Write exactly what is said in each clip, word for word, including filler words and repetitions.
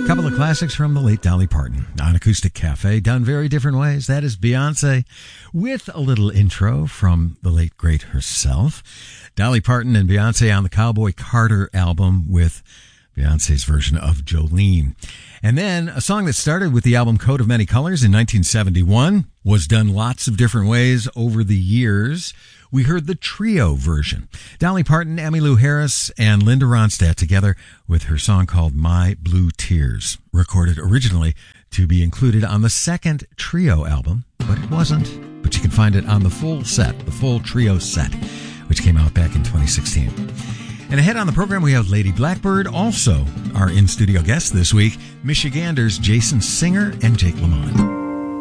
couple of classics from the late Dolly Parton on Acoustic Cafe, done very different ways. That is Beyonce with a little intro from the late great herself. Dolly Parton and Beyonce on the Cowboy Carter album with Beyonce's version of Jolene. And then a song that started with the album Coat of Many Colors in nineteen seventy-one was done lots of different ways over the years. We heard the trio version. Dolly Parton, Emmylou Harris, and Linda Ronstadt together with her song called My Blue Tears, recorded originally to be included on the second trio album, but it wasn't. But you can find it on the full set, the full trio set, which came out back in twenty sixteen. And ahead on the program, we have Lady Blackbird, also our in-studio guests this week, Michiganders Jason Singer and Jake Lamont.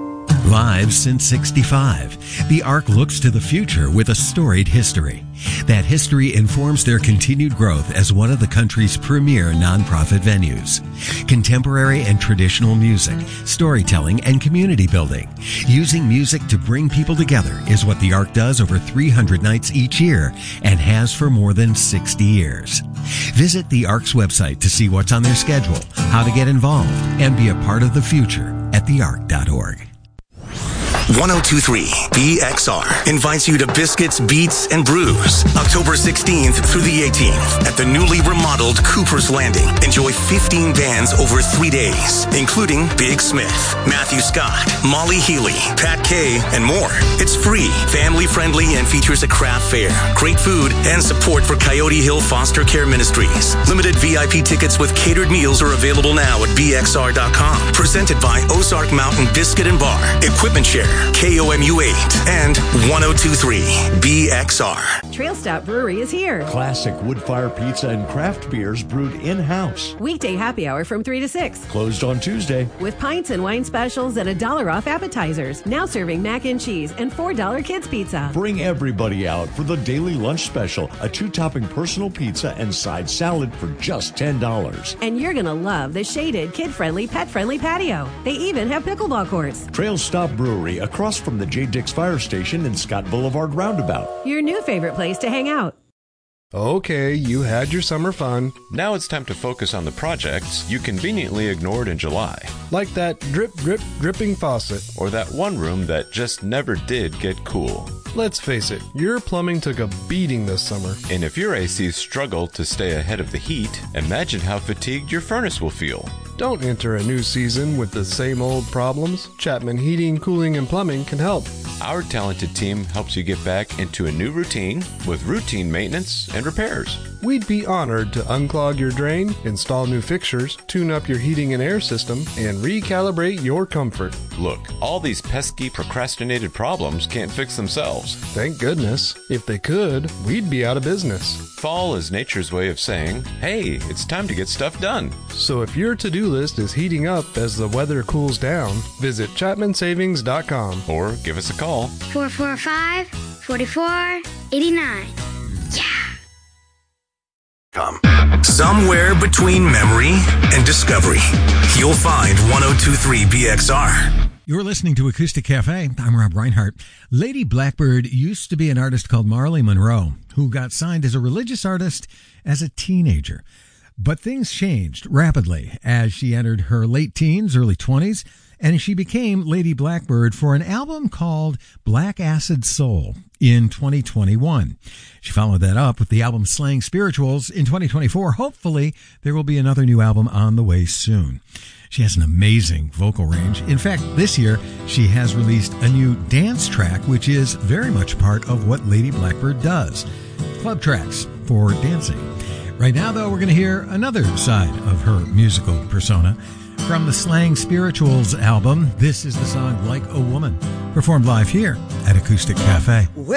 Live since sixty-five, the Ark looks to the future with a storied history. That history informs their continued growth as one of the country's premier nonprofit venues. Contemporary and traditional music, storytelling, and community building. Using music to bring people together is what the Ark does over three hundred nights each year and has for more than sixty years. Visit the Ark's website to see what's on their schedule, how to get involved, and be a part of the future at the ark dot org. one oh two point three B X R invites you to Biscuits, Beats, and Brews October sixteenth through the eighteenth at the newly remodeled Cooper's Landing. Enjoy fifteen bands over three days, including Big Smith, Matthew Scott, Molly Healy, Pat Kay, and more. It's free, family-friendly, and features a craft fair, great food, and support for Coyote Hill Foster Care Ministries. Limited V I P tickets with catered meals are available now at B X R dot com. Presented by Ozark Mountain Biscuit and Bar, Equipment Share, K O M U eight, and one oh two point three B X R. Trail Stop Brewery is here. Classic wood-fire pizza and craft beers brewed in-house. Weekday happy hour from three to six. Closed on Tuesday. With pints and wine specials and a dollar off appetizers. Now serving mac and cheese and four dollar kids pizza. Bring everybody out for the daily lunch special, a two-topping personal pizza and side salad for just ten dollars. And you're going to love the shaded, kid-friendly, pet-friendly patio. They even have pickleball courts. Trail Stop Brewery, across from the J. Dix Fire Station and Scott Boulevard Roundabout. Your new favorite place to hang out. Okay, you had your summer fun. Now it's time to focus on the projects you conveniently ignored in July. Like that drip, drip, dripping faucet. Or that one room that just never did get cool. Let's face it, your plumbing took a beating this summer. And if your A Cs struggle to stay ahead of the heat, imagine how fatigued your furnace will feel. Don't enter a new season with the same old problems. Chapman Heating, Cooling, and Plumbing can help. Our talented team helps you get back into a new routine with routine maintenance and repairs. We'd be honored to unclog your drain, install new fixtures, tune up your heating and air system, and recalibrate your comfort. Look, all these pesky procrastinated problems can't fix themselves. Thank goodness. If they could, we'd be out of business. Fall is nature's way of saying, hey, it's time to get stuff done. So if your to-do list is heating up as the weather cools down, visit Chapman Savings dot com. Or give us a call. four four five, four four eight nine. Yeah! Somewhere between memory and discovery, you'll find one oh two point three B X R. You're listening to Acoustic Cafe. I'm Rob Reinhart. Lady Blackbird used to be an artist called Marley Monroe, who got signed as a religious artist as a teenager. But things changed rapidly as she entered her late teens, early twenties, and she became Lady Blackbird for an album called Black Acid Soul in twenty twenty-one. She followed that up with the album Slaying Spirituals in twenty twenty-four. Hopefully, there will be another new album on the way soon. She has an amazing vocal range. In fact, this year, she has released a new dance track, which is very much part of what Lady Blackbird does. Club tracks for dancing. Right now, though, we're going to hear another side of her musical persona. From the Slaying Spirituals album, this is the song Like a Woman, performed live here at Acoustic Cafe.